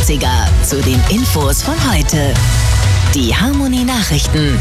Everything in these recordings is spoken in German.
Klassiker zu den Infos von heute. Die Harmony Nachrichten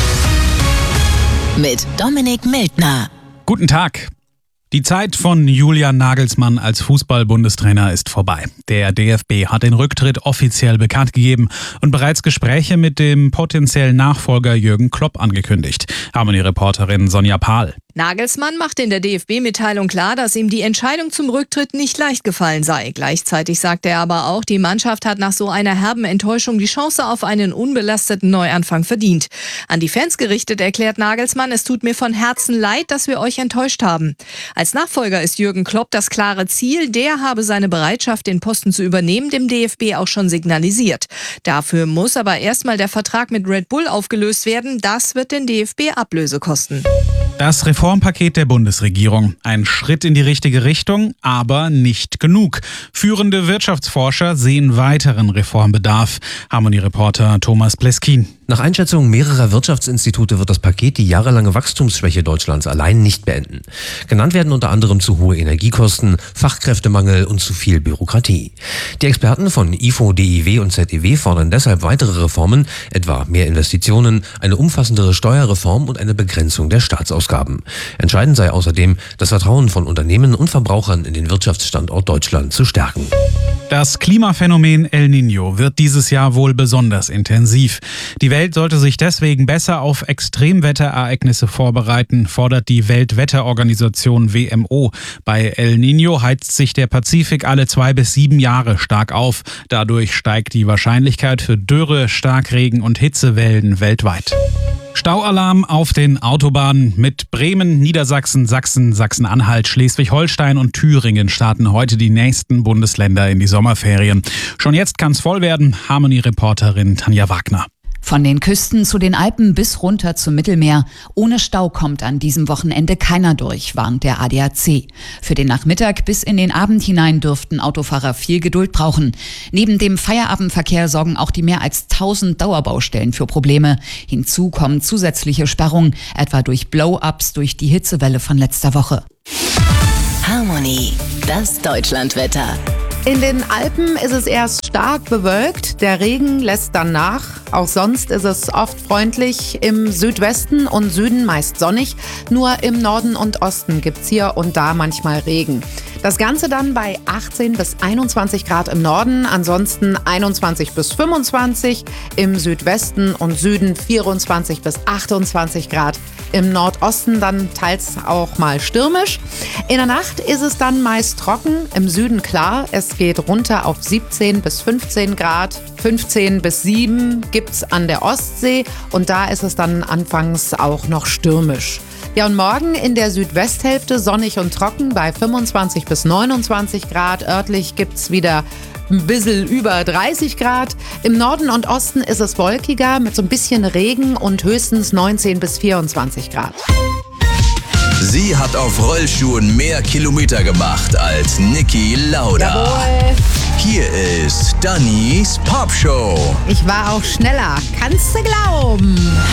mit Dominik Mildner. Guten Tag. Die Zeit von Julian Nagelsmann als Fußball-Bundestrainer ist vorbei. Der DFB hat den Rücktritt offiziell bekannt gegeben und bereits Gespräche mit dem potenziellen Nachfolger Jürgen Klopp angekündigt. Harmony-Reporterin Sonja Pahl. Nagelsmann machte in der DFB-Mitteilung klar, dass ihm die Entscheidung zum Rücktritt nicht leicht gefallen sei. Gleichzeitig sagte er aber auch, die Mannschaft hat nach so einer herben Enttäuschung die Chance auf einen unbelasteten Neuanfang verdient. An die Fans gerichtet erklärt Nagelsmann, es tut mir von Herzen leid, dass wir euch enttäuscht haben. Als Nachfolger ist Jürgen Klopp das klare Ziel. Der habe seine Bereitschaft, den Posten zu übernehmen, dem DFB auch schon signalisiert. Dafür muss aber erstmal der Vertrag mit Red Bull aufgelöst werden. Das wird den DFB Ablöse kosten. Das Reformpaket der Bundesregierung. Ein Schritt in die richtige Richtung, aber nicht genug. Führende Wirtschaftsforscher sehen weiteren Reformbedarf. Harmony-Reporter Thomas Pleskin. Nach Einschätzung mehrerer Wirtschaftsinstitute wird das Paket die jahrelange Wachstumsschwäche Deutschlands allein nicht beenden. Genannt werden unter anderem zu hohe Energiekosten, Fachkräftemangel und zu viel Bürokratie. Die Experten von IFO, DIW und ZEW fordern deshalb weitere Reformen, etwa mehr Investitionen, eine umfassendere Steuerreform und eine Begrenzung der Staatsausgaben. Entscheidend sei außerdem, das Vertrauen von Unternehmen und Verbrauchern in den Wirtschaftsstandort Deutschland zu stärken. Das Klimaphänomen El Niño wird dieses Jahr wohl besonders intensiv. Die Welt sollte sich deswegen besser auf Extremwetterereignisse vorbereiten, fordert die Weltwetterorganisation WMO. Bei El Niño heizt sich der Pazifik alle 2 bis 7 Jahre stark auf. Dadurch steigt die Wahrscheinlichkeit für Dürre, Starkregen und Hitzewellen weltweit. Staualarm auf den Autobahnen. Mit Bremen, Niedersachsen, Sachsen, Sachsen-Anhalt, Schleswig-Holstein und Thüringen starten heute die nächsten Bundesländer in die Sommerferien. Schon jetzt kann's voll werden. Harmony-Reporterin Tanja Wagner. Von den Küsten zu den Alpen bis runter zum Mittelmeer. Ohne Stau kommt an diesem Wochenende keiner durch, warnt der ADAC. Für den Nachmittag bis in den Abend hinein dürften Autofahrer viel Geduld brauchen. Neben dem Feierabendverkehr sorgen auch die mehr als 1000 Dauerbaustellen für Probleme. Hinzu kommen zusätzliche Sperrungen, etwa durch Blow-ups durch die Hitzewelle von letzter Woche. Harmony, das Deutschlandwetter. In den Alpen ist es erst stark bewölkt, der Regen lässt dann nach. Auch sonst ist es oft freundlich, im Südwesten und Süden meist sonnig. Nur im Norden und Osten gibt's hier und da manchmal Regen. Das Ganze dann bei 18 bis 21 Grad im Norden, ansonsten 21 bis 25, im Südwesten und Süden 24 bis 28 Grad. Im Nordosten dann teils auch mal stürmisch. In der Nacht ist es dann meist trocken, im Süden klar. Es geht runter auf 17 bis 15 Grad. 15 bis 7 gibt's an der Ostsee und da ist es dann anfangs auch noch stürmisch. Ja, und morgen in der Südwesthälfte sonnig und trocken bei 25 bis 29 Grad. Örtlich gibt's wieder ein bisschen über 30 Grad. Im Norden und Osten ist es wolkiger mit so ein bisschen Regen und höchstens 19 bis 24 Grad. Sie hat auf Rollschuhen mehr Kilometer gemacht als Niki Lauda. Jawohl. Hier ist Dannys Popshow. Ich war auch schneller, kannst du glauben.